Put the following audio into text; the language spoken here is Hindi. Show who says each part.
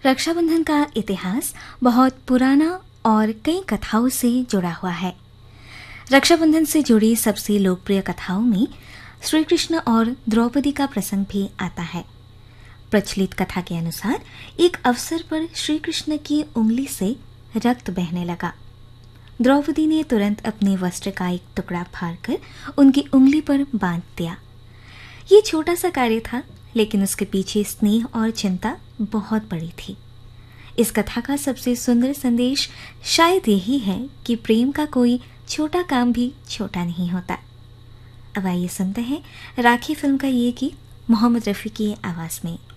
Speaker 1: रक्षाबंधन का इतिहास बहुत पुराना और कई कथाओं से जुड़ा हुआ है। रक्षाबंधन से जुड़ी सबसे लोकप्रिय कथाओं में श्री कृष्ण और द्रौपदी का प्रसंग भी आता है। प्रचलित कथा के अनुसार एक अवसर पर श्री कृष्ण की उंगली से रक्त बहने लगा। द्रौपदी ने तुरंत अपने वस्त्र का एक टुकड़ा फाड़कर उनकी उंगली पर बांध दिया। ये छोटा सा कार्य था, लेकिन उसके पीछे स्नेह और चिंता बहुत बड़ी थी। इस कथा का सबसे सुंदर संदेश शायद यही है कि प्रेम का कोई छोटा काम भी छोटा नहीं होता। अब आइए सुनते हैं राखी फिल्म का ये गीत मोहम्मद रफ़ी की आवाज़ में।